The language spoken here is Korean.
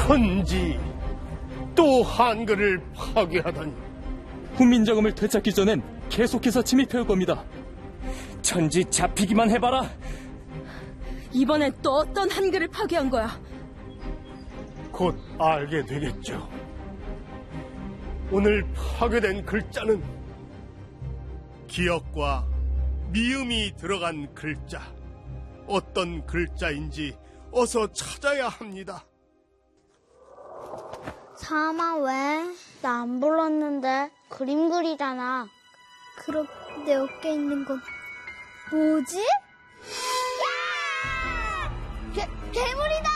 헌지 또 한글을 파괴하다니. 훈민정음을 되찾기 전엔 계속해서 침입해올 겁니다. 천지 잡히기만 해봐라. 이번엔 또 어떤 한글을 파괴한 거야? 곧 알게 되겠죠. 오늘 파괴된 글자는 기역과 미음이 들어간 글자. 어떤 글자인지 어서 찾아야 합니다. 사마 왜? 나 안 불렀는데. 그림 그리잖아. 그럼 내 어깨에 있는 건 뭐지? 괴물이다!